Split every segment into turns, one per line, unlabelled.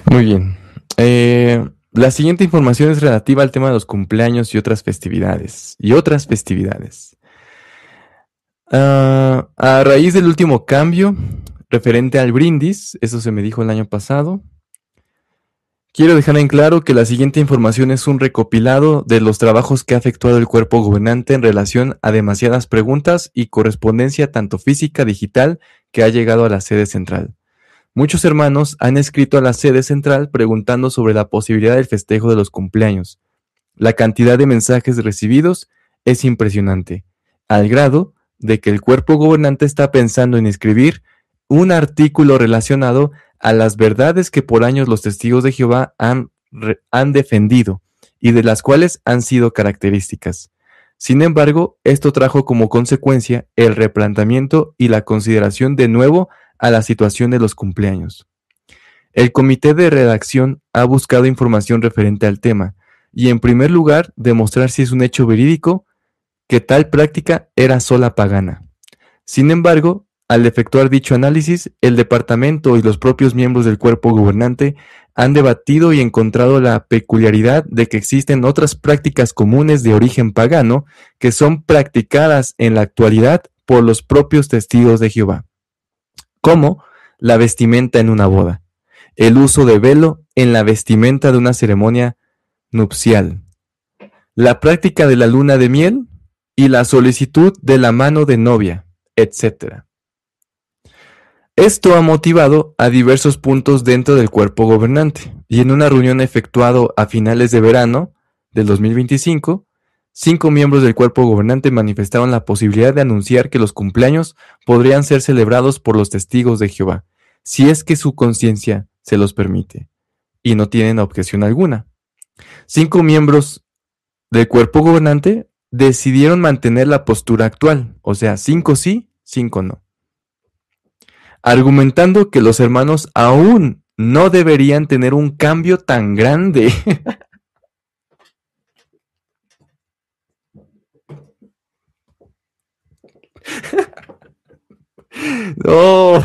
Muy bien. La siguiente información es relativa al tema de los cumpleaños y otras festividades. A raíz del último cambio referente al brindis, eso se me dijo el año pasado, quiero dejar en claro que la siguiente información es un recopilado de los trabajos que ha efectuado el cuerpo gobernante en relación a demasiadas preguntas y correspondencia tanto física, digital, que ha llegado a la sede central. Muchos hermanos han escrito a la sede central preguntando sobre la posibilidad del festejo de los cumpleaños. La cantidad de mensajes recibidos es impresionante, al grado de que el cuerpo gobernante está pensando en escribir un artículo relacionado a las verdades que por años los testigos de Jehová han defendido y de las cuales han sido características. Sin embargo, esto trajo como consecuencia el replanteamiento y la consideración de nuevo a la situación de los cumpleaños. El comité de redacción ha buscado información referente al tema y, en primer lugar, demostrar si es un hecho verídico que tal práctica era sola pagana. Sin embargo, al efectuar dicho análisis, el departamento y los propios miembros del cuerpo gobernante han debatido y encontrado la peculiaridad de que existen otras prácticas comunes de origen pagano que son practicadas en la actualidad por los propios testigos de Jehová, como la vestimenta en una boda, el uso de velo en la vestimenta de una ceremonia nupcial, la práctica de la luna de miel y la solicitud de la mano de novia, etc. Esto ha motivado a diversos puntos dentro del cuerpo gobernante, y en una reunión efectuada a finales de verano del 2025, 5 miembros del cuerpo gobernante manifestaron la posibilidad de anunciar que los cumpleaños podrían ser celebrados por los testigos de Jehová, si es que su conciencia se los permite, y no tienen objeción alguna. 5 miembros del cuerpo gobernante decidieron mantener la postura actual, o sea, 5 sí, 5 no, argumentando que los hermanos aún no deberían tener un cambio tan grande. No,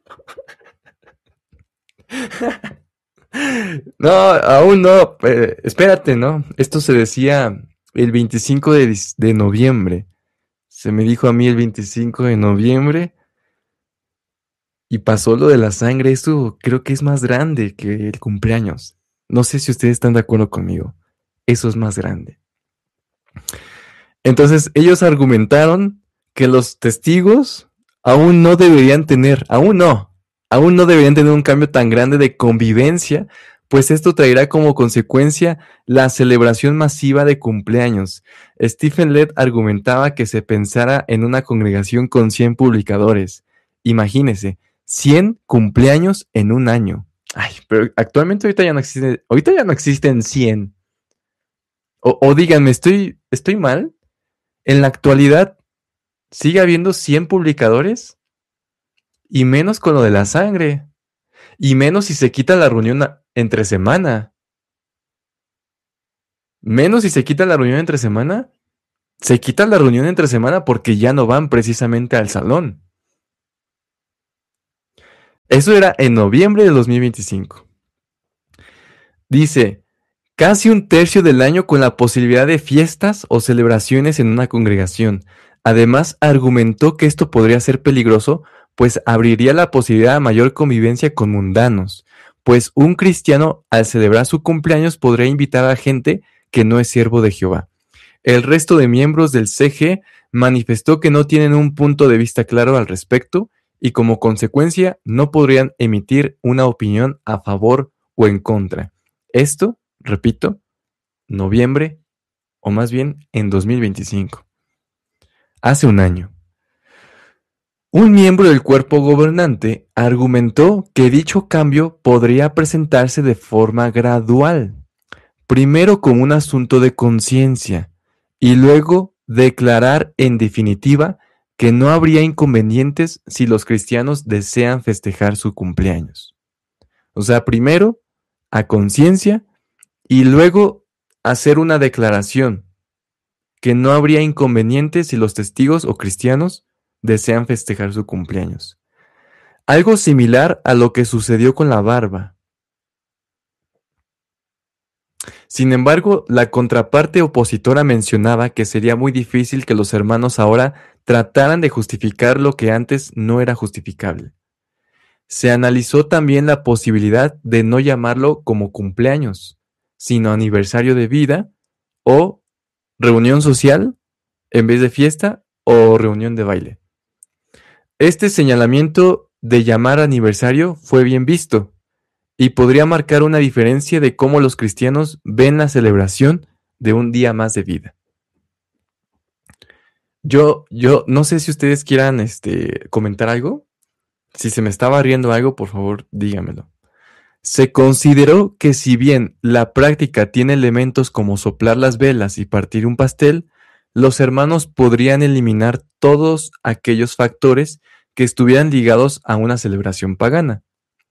no, aún no. Espérate, ¿no? Esto se decía el 25 de noviembre. Se me dijo a mí el 25 de noviembre y pasó lo de la sangre. Esto creo que es más grande que el cumpleaños. No sé si ustedes están de acuerdo conmigo. Eso es más grande. Entonces ellos argumentaron que los testigos aún no deberían tener un cambio tan grande de convivencia, pues esto traerá como consecuencia la celebración masiva de cumpleaños. Stephen Lett argumentaba que se pensara en una congregación con 100 publicadores. Imagínese, 100 cumpleaños en un año. Ay, pero actualmente ahorita ya no existen 100. O díganme, ¿estoy mal? En la actualidad sigue habiendo 100 publicadores y menos con lo de la sangre. Y menos si se quita la reunión entre semana. Menos si se quita la reunión entre semana. Se quita la reunión entre semana porque ya no van precisamente al salón. Eso era en noviembre de 2025. Dice, casi un tercio del año con la posibilidad de fiestas o celebraciones en una congregación. Además, argumentó que esto podría ser peligroso, pues abriría la posibilidad a mayor convivencia con mundanos, pues un cristiano al celebrar su cumpleaños podría invitar a gente que no es siervo de Jehová. El resto de miembros del CG manifestó que no tienen un punto de vista claro al respecto y como consecuencia no podrían emitir una opinión a favor o en contra. Esto, repito, noviembre, o más bien en 2025. Hace un año. Un miembro del cuerpo gobernante argumentó que dicho cambio podría presentarse de forma gradual, primero como un asunto de conciencia y luego declarar en definitiva que no habría inconvenientes si los cristianos desean festejar su cumpleaños. O sea, primero a conciencia y luego hacer una declaración que no habría inconvenientes si los testigos o cristianos desean festejar su cumpleaños. Algo similar a lo que sucedió con la barba. Sin embargo, la contraparte opositora mencionaba que sería muy difícil que los hermanos ahora trataran de justificar lo que antes no era justificable. Se analizó también la posibilidad de no llamarlo como cumpleaños, sino aniversario de vida o reunión social en vez de fiesta o reunión de baile. Este señalamiento de llamar aniversario fue bien visto y podría marcar una diferencia de cómo los cristianos ven la celebración de un día más de vida. Yo no sé si ustedes quieran comentar algo. Si se me está barriendo algo, por favor, dígamelo. Se consideró que si bien la práctica tiene elementos como soplar las velas y partir un pastel, los hermanos podrían eliminar todos aquellos factores que estuvieran ligados a una celebración pagana.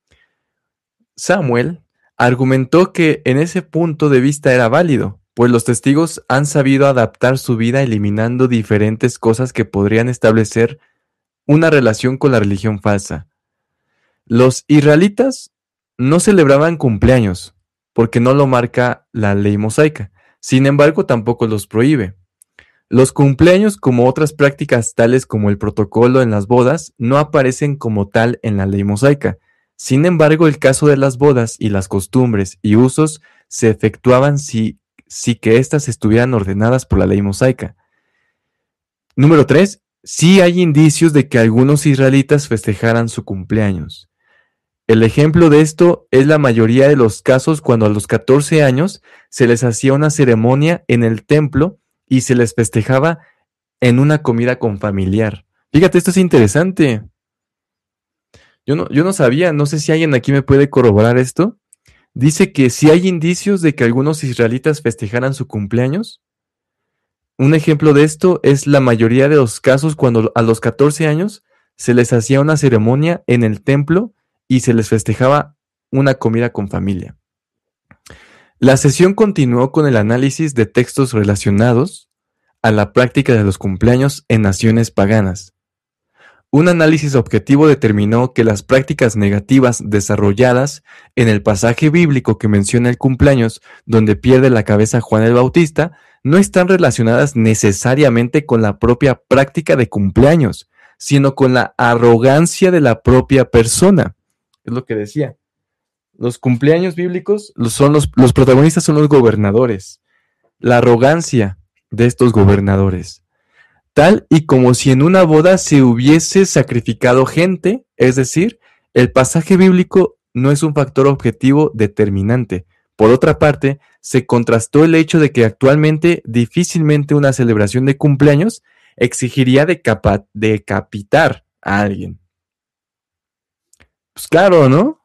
Samuel argumentó que en ese punto de vista era válido, pues los testigos han sabido adaptar su vida eliminando diferentes cosas que podrían establecer una relación con la religión falsa. Los israelitas no celebraban cumpleaños, porque no lo marca la ley mosaica. Sin embargo, tampoco los prohíbe. Los cumpleaños, como otras prácticas tales como el protocolo en las bodas, no aparecen como tal en la ley mosaica. Sin embargo, el caso de las bodas y las costumbres y usos se efectuaban si que éstas estuvieran ordenadas por la ley mosaica. Número 3. Sí hay indicios de que algunos israelitas festejaran su cumpleaños. El ejemplo de esto es la mayoría de los casos cuando a los 14 años se les hacía una ceremonia en el templo y se les festejaba en una comida con familiar. Fíjate, esto es interesante. Yo no sabía, no sé si alguien aquí me puede corroborar esto. Dice que sí hay indicios de que algunos israelitas festejaran su cumpleaños. Un ejemplo de esto es la mayoría de los casos cuando a los 14 años se les hacía una ceremonia en el templo y se les festejaba una comida con familia. La sesión continuó con el análisis de textos relacionados a la práctica de los cumpleaños en naciones paganas. Un análisis objetivo determinó que las prácticas negativas desarrolladas en el pasaje bíblico que menciona el cumpleaños, donde pierde la cabeza Juan el Bautista, no están relacionadas necesariamente con la propia práctica de cumpleaños, sino con la arrogancia de la propia persona. Es lo que decía. Los cumpleaños bíblicos los protagonistas son los gobernadores. La arrogancia de estos gobernadores. Tal y como si en una boda se hubiese sacrificado gente, es decir, el pasaje bíblico no es un factor objetivo determinante. Por otra parte, se contrastó el hecho de que actualmente difícilmente una celebración de cumpleaños exigiría decapitar a alguien. Pues claro, ¿no?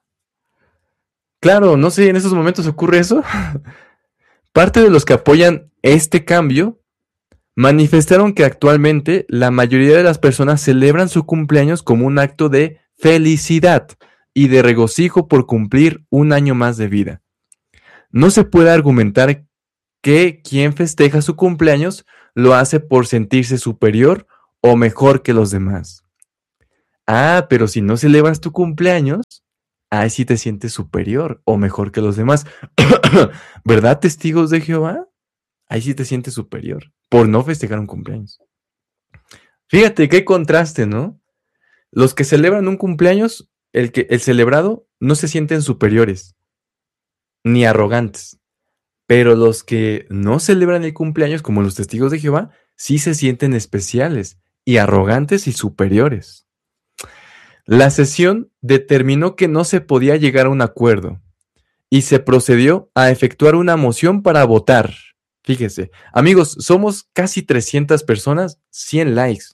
Claro, no sé, en esos momentos ocurre eso. Parte de los que apoyan este cambio manifestaron que actualmente la mayoría de las personas celebran su cumpleaños como un acto de felicidad y de regocijo por cumplir un año más de vida. No se puede argumentar que quien festeja su cumpleaños lo hace por sentirse superior o mejor que los demás. Ah, pero si no celebras tu cumpleaños, ahí sí te sientes superior o mejor que los demás. ¿Verdad, testigos de Jehová? Ahí sí te sientes superior por no festejar un cumpleaños. Fíjate qué contraste, ¿no? Los que celebran un cumpleaños, el celebrado, no se sienten superiores ni arrogantes. Pero los que no celebran el cumpleaños, como los testigos de Jehová, sí se sienten especiales y arrogantes y superiores. La sesión determinó que no se podía llegar a un acuerdo y se procedió a efectuar una moción para votar. Fíjese, amigos, somos casi 300 personas, 100 likes.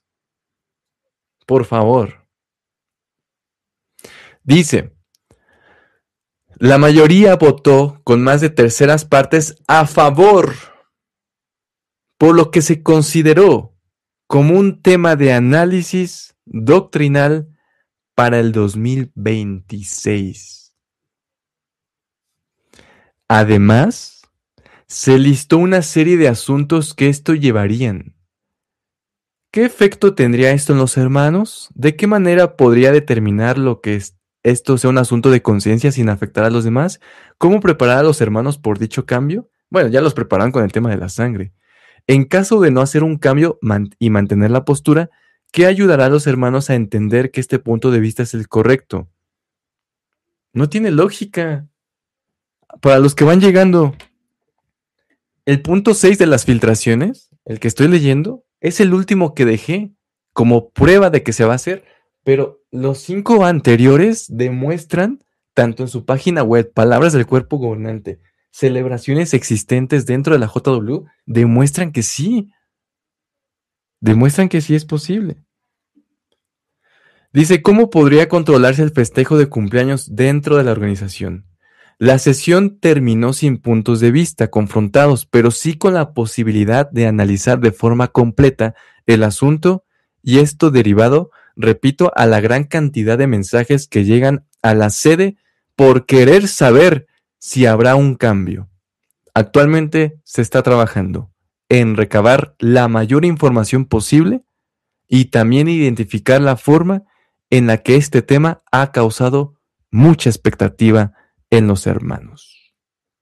Por favor. Dice, la mayoría votó con más de terceras partes a favor, por lo que se consideró como un tema de análisis doctrinal para el 2026. Además, se listó una serie de asuntos que esto llevarían. ¿Qué efecto tendría esto en los hermanos? ¿De qué manera podría determinar lo que esto sea un asunto de conciencia sin afectar a los demás? ¿Cómo preparar a los hermanos por dicho cambio? Bueno, ya los prepararon con el tema de la sangre. En caso de no hacer un cambio y mantener la postura, ¿qué ayudará a los hermanos a entender que este punto de vista es el correcto? No tiene lógica. Para los que van llegando, el punto 6 de las filtraciones, el que estoy leyendo, es el último que dejé como prueba de que se va a hacer, pero los 5 anteriores demuestran, tanto en su página web, palabras del cuerpo gobernante, celebraciones existentes dentro de la JW, demuestran que sí es posible. Dice, ¿cómo podría controlarse el festejo de cumpleaños dentro de la organización? La sesión terminó sin puntos de vista confrontados, pero sí con la posibilidad de analizar de forma completa el asunto y esto derivado, repito, a la gran cantidad de mensajes que llegan a la sede por querer saber si habrá un cambio. Actualmente se está trabajando en recabar la mayor información posible y también identificar la forma en la que este tema ha causado mucha expectativa en los hermanos.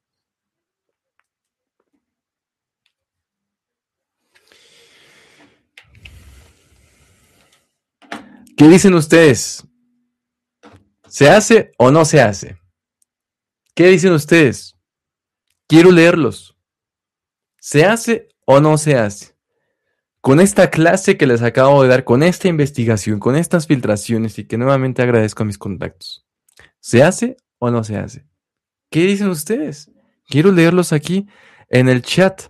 ¿Qué dicen ustedes? ¿Se hace o no se hace? ¿Qué dicen ustedes? Quiero leerlos. ¿Se hace o no se hace? Con esta clase que les acabo de dar, con esta investigación, con estas filtraciones y que nuevamente agradezco a mis contactos. ¿Se hace o no se hace? ¿Qué dicen ustedes? Quiero leerlos aquí en el chat.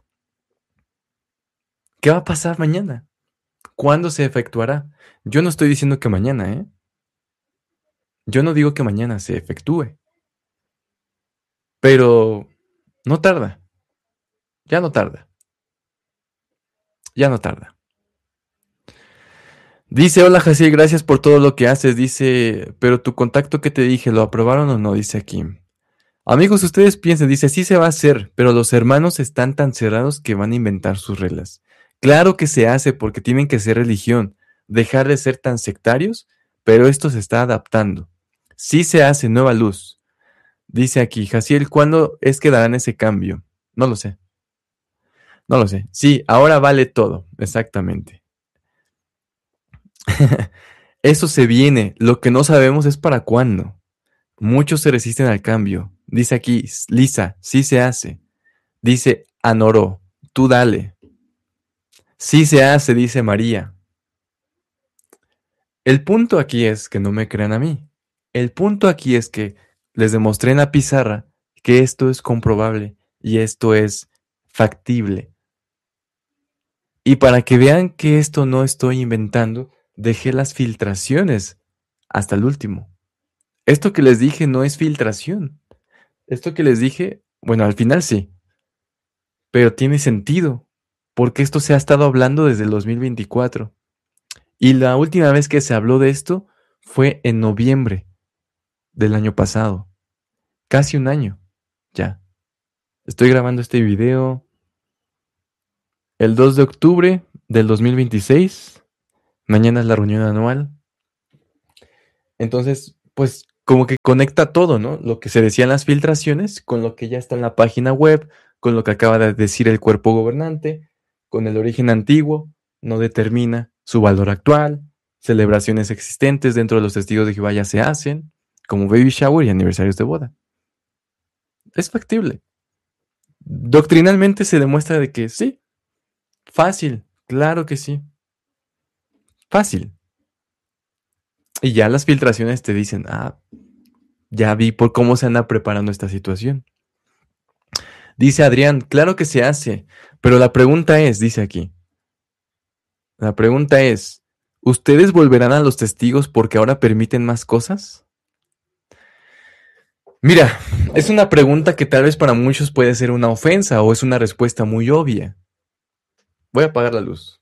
¿Qué va a pasar mañana? ¿Cuándo se efectuará? Yo no estoy diciendo que mañana, ¿eh? Yo no digo que mañana se efectúe. Pero no tarda. Ya no tarda. Ya no tarda. Dice, hola Jaciel, gracias por todo lo que haces. Dice, pero tu contacto que te dije, ¿lo aprobaron o no? Dice aquí. Amigos, ustedes piensen, dice, sí se va a hacer, pero los hermanos están tan cerrados que van a inventar sus reglas. Claro que se hace porque tienen que ser religión, dejar de ser tan sectarios, pero esto se está adaptando. Sí se hace nueva luz. Dice aquí, Jaciel, ¿cuándo es que darán ese cambio? No lo sé. No lo sé. Sí, ahora vale todo, exactamente. Eso se viene. Lo que no sabemos es para cuándo. Muchos se resisten al cambio. Dice aquí, Lisa, sí se hace. Dice Anoro, tú dale. Sí se hace, dice María. El punto aquí es que no me crean a mí. El punto aquí es que les demostré en la pizarra que esto es comprobable y esto es factible. Y para que vean que esto no estoy inventando, dejé las filtraciones hasta el último. Esto que les dije no es filtración. Esto que les dije, bueno, al final sí, pero tiene sentido, porque esto se ha estado hablando desde el 2024. Y la última vez que se habló de esto fue en noviembre del año pasado. Casi un año, ya. Estoy grabando este video el 2 de octubre del 2026. Mañana es la reunión anual. Entonces, pues como que conecta todo, ¿no? Lo que se decía en las filtraciones con lo que ya está en la página web, con lo que acaba de decir el cuerpo gobernante, con el origen antiguo, no determina su valor actual, celebraciones existentes dentro de los testigos de Jehová ya se hacen, como baby shower y aniversarios de boda. Es factible. Doctrinalmente se demuestra de que sí, fácil, claro que sí, fácil. Y ya las filtraciones te dicen, ya vi por cómo se anda preparando esta situación. Dice Adrián, claro que se hace, pero la pregunta es, dice aquí, la pregunta es, ¿ustedes volverán a los testigos porque ahora permiten más cosas? Mira, es una pregunta que tal vez para muchos puede ser una ofensa o es una respuesta muy obvia. Voy a apagar la luz.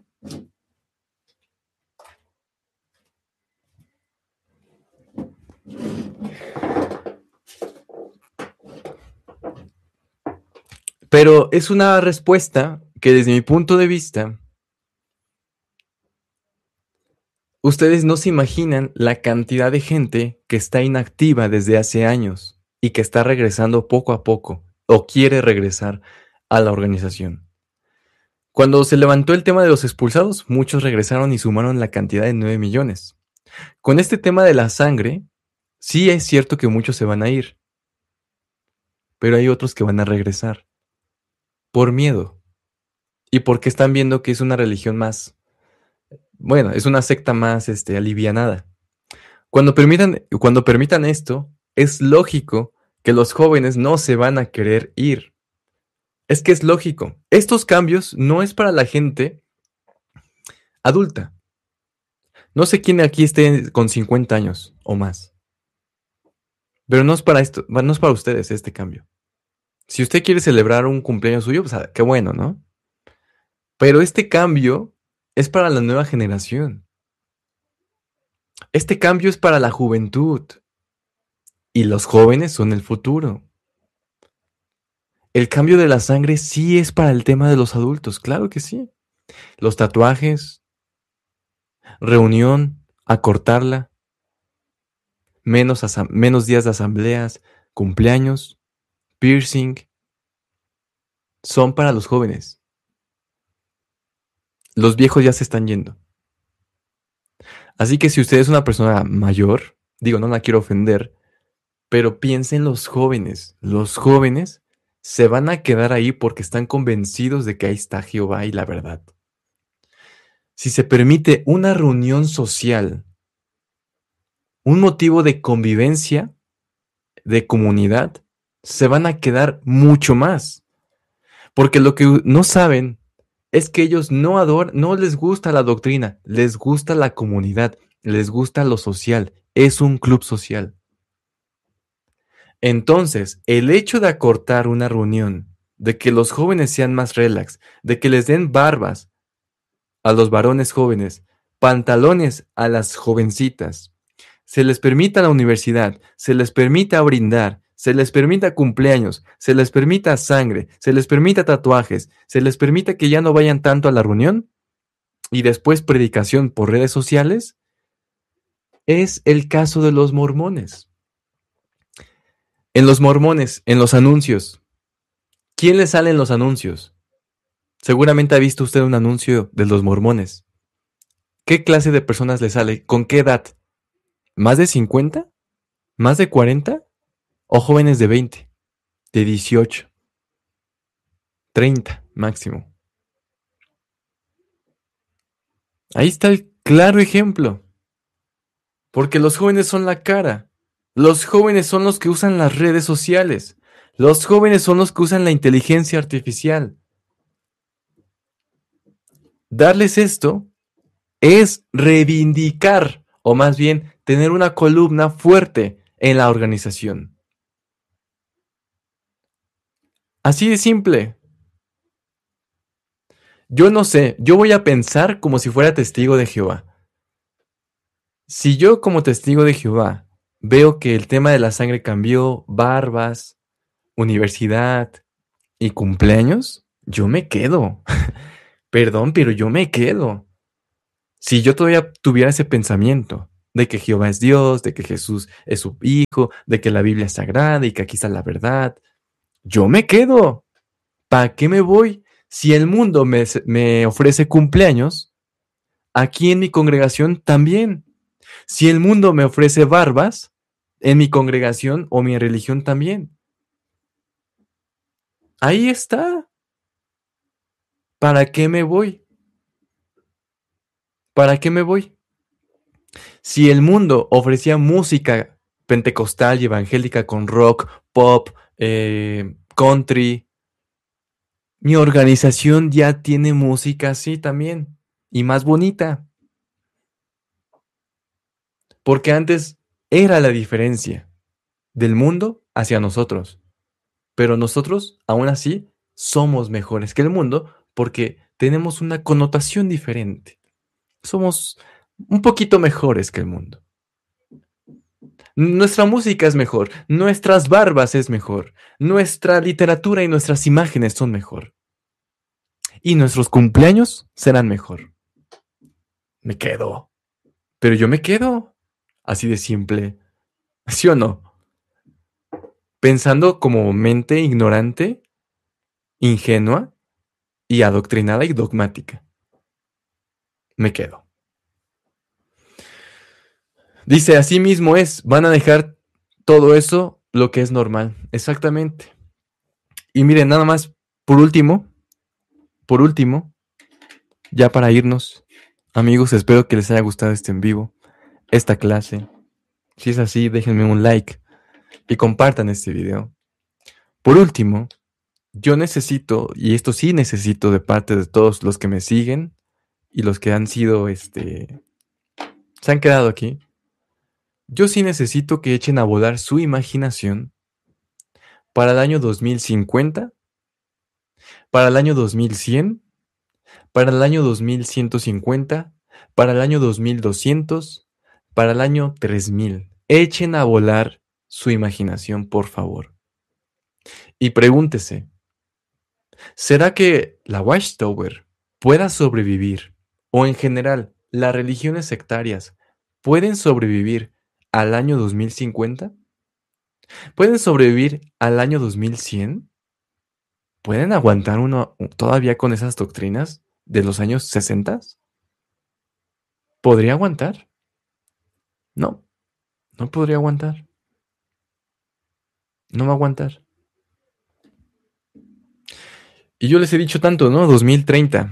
Pero es una respuesta que desde mi punto de vista, ustedes no se imaginan la cantidad de gente que está inactiva desde hace años y que está regresando poco a poco o quiere regresar a la organización. Cuando se levantó el tema de los expulsados, muchos regresaron y sumaron la cantidad de 9 millones. Con este tema de la sangre, sí es cierto que muchos se van a ir, pero hay otros que van a regresar por miedo y porque están viendo que es una religión más, bueno, es una secta más alivianada. Cuando permitan esto, es lógico que los jóvenes no se van a querer ir. Es que es lógico. Estos cambios no es para la gente adulta. No sé quién aquí esté con 50 años o más. Pero no es para esto, no es para ustedes este cambio. Si usted quiere celebrar un cumpleaños suyo, pues qué bueno, ¿no? Pero este cambio es para la nueva generación. Este cambio es para la juventud. Y los jóvenes son el futuro. El cambio de la sangre sí es para el tema de los adultos, claro que sí. Los tatuajes, reunión, acortarla, menos días de asambleas, cumpleaños, piercing, son para los jóvenes. Los viejos ya se están yendo. Así que si usted es una persona mayor, digo, no la quiero ofender, pero piensen los jóvenes. Los jóvenes se van a quedar ahí porque están convencidos de que ahí está Jehová y la verdad. Si se permite una reunión social, un motivo de convivencia, de comunidad, se van a quedar mucho más. Porque lo que no saben es que ellos no les gusta la doctrina, les gusta la comunidad, les gusta lo social, es un club social. Entonces, el hecho de acortar una reunión, de que los jóvenes sean más relax, de que les den barbas a los varones jóvenes, pantalones a las jovencitas, se les permita la universidad, se les permita brindar, se les permita cumpleaños, se les permita sangre, se les permita tatuajes, se les permita que ya no vayan tanto a la reunión y después predicación por redes sociales, es el caso de los mormones. En los mormones, en los anuncios, ¿quién le sale en los anuncios? Seguramente ha visto usted un anuncio de los mormones. ¿Qué clase de personas le sale? ¿Con qué edad? ¿Más de 50? ¿Más de 40? ¿O jóvenes de 20? ¿De 18? 30 máximo. Ahí está el claro ejemplo. Porque los jóvenes son la cara. Los jóvenes son los que usan las redes sociales. Los jóvenes son los que usan la inteligencia artificial. Darles esto es reivindicar, o más bien tener una columna fuerte en la organización. Así de simple. Yo no sé, yo voy a pensar como si fuera testigo de Jehová. Si yo como testigo de Jehová veo que el tema de la sangre cambió, barbas, universidad y cumpleaños, yo me quedo. Perdón, pero yo me quedo. Si yo todavía tuviera ese pensamiento de que Jehová es Dios, de que Jesús es su Hijo, de que la Biblia es sagrada y que aquí está la verdad, yo me quedo. ¿Para qué me voy? Si el mundo me ofrece cumpleaños, aquí en mi congregación también. Si el mundo me ofrece barbas, en mi congregación o mi religión también. Ahí está. ¿Para qué me voy? ¿Para qué me voy? Si el mundo ofrecía música pentecostal y evangélica con rock, pop, country, mi organización ya tiene música así también y más bonita. Porque antes era la diferencia del mundo hacia nosotros. Pero nosotros, aún así, somos mejores que el mundo porque tenemos una connotación diferente. Somos un poquito mejores que el mundo. Nuestra música es mejor, nuestras barbas es mejor, nuestra literatura y nuestras imágenes son mejor. Y nuestros cumpleaños serán mejor. Me quedo. Pero yo me quedo. Así de simple. ¿Sí o no? pensando como mente ignorante, ingenua y adoctrinada y dogmática. Me quedo. Dice, así mismo van a dejar todo eso lo que es normal. Exactamente. Y miren, nada más, por último, ya para irnos, amigos, espero que les haya gustado este en vivo, esta clase. Si es así, déjenme un like y compartan este video. Por último, yo necesito, y esto sí necesito de parte de todos los que me siguen y los que han sido, se han quedado aquí. Yo sí necesito que echen a volar su imaginación para el año 2050, para el año 2100, para el año 2150, para el año 2200, para el año 3000. Echen a volar su imaginación, por favor. Y pregúntese, ¿será que la Watchtower pueda sobrevivir, o en general, las religiones sectarias pueden sobrevivir al año 2050? ¿Pueden sobrevivir al año 2100? ¿Pueden aguantar uno todavía con esas doctrinas de los años 60? ¿Podría aguantar? No, no podría aguantar. No va a aguantar. Y yo les he dicho tanto, ¿no? 2030.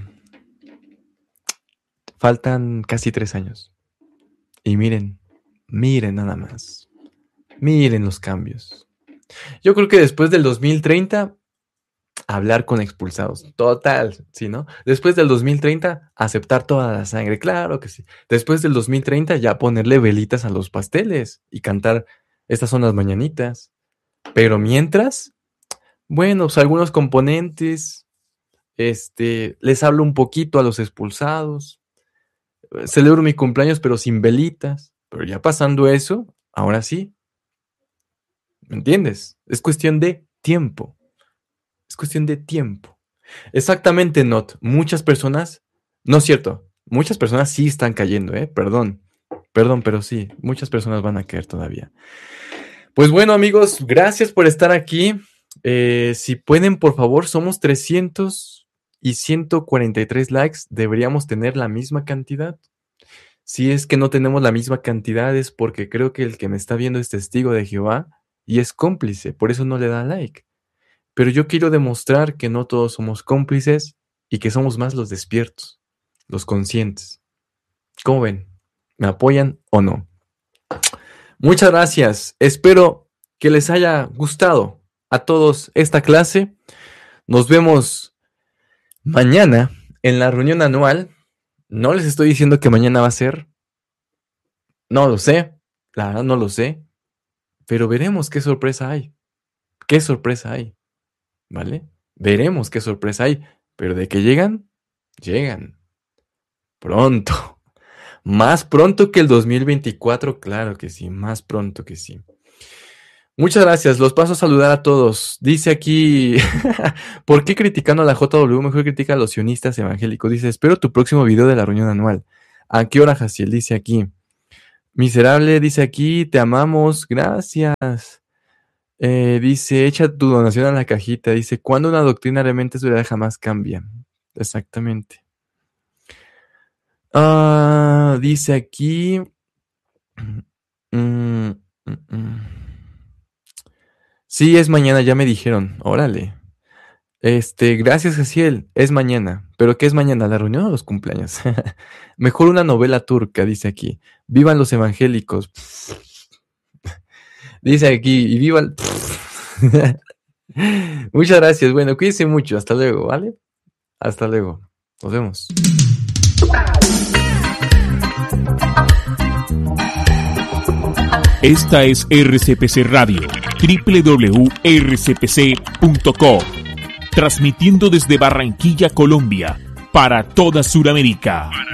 Faltan casi 3 años. Y miren nada más. Miren los cambios. Yo creo que después del 2030, hablar con expulsados. Total, ¿sí, no? Después del 2030, aceptar toda la sangre. Claro que sí. Después del 2030, ya ponerle velitas a los pasteles y cantar estas son las mañanitas. Pero mientras, bueno, pues algunos componentes, les hablo un poquito a los expulsados. Celebro mi cumpleaños, pero sin velitas. Pero ya pasando eso, ahora sí. ¿Me entiendes? Es cuestión de tiempo. Es cuestión de tiempo. Exactamente, Not. Muchas personas, no es cierto, muchas personas sí están cayendo, Perdón, pero sí, muchas personas van a caer todavía. Pues bueno, amigos, gracias por estar aquí. Si pueden, por favor, somos 300 y 143 likes. Deberíamos tener la misma cantidad. Si es que no tenemos la misma cantidad es porque creo que el que me está viendo es testigo de Jehová y es cómplice, por eso no le da like. Pero yo quiero demostrar que no todos somos cómplices y que somos más los despiertos, los conscientes. ¿Cómo ven? ¿Me apoyan o no? Muchas gracias. Espero que les haya gustado a todos esta clase. Nos vemos mañana en la reunión anual. No les estoy diciendo que mañana va a ser. No lo sé. La verdad no lo sé. Pero veremos qué sorpresa hay. ¿Qué sorpresa hay? ¿Vale? Veremos qué sorpresa hay. Pero de que llegan, llegan. Pronto. Más pronto que el 2024, claro que sí. Más pronto que sí. Muchas gracias. Los paso a saludar a todos. Dice aquí, ¿por qué criticando a la JW? Mejor critica a los sionistas evangélicos. Dice, espero tu próximo video de la reunión anual. ¿A qué hora, Jaciel? Dice aquí. Miserable, dice aquí, te amamos. Gracias. Dice, echa tu donación a la cajita. Dice, ¿cuándo una doctrina realmente es verdad jamás cambia? Exactamente. Dice aquí. Sí, es mañana, ya me dijeron. Órale. Gracias, Jaciel. Es mañana. ¿Pero qué es mañana? ¿La reunión o los cumpleaños? Mejor una novela turca, dice aquí. Vivan los evangélicos. Dice aquí, y vivan. Muchas gracias. Bueno, cuídense mucho. Hasta luego, ¿vale? Hasta luego. Nos vemos.
Esta es RCPC Radio, www.rcpc.co, transmitiendo desde Barranquilla, Colombia, para toda Sudamérica.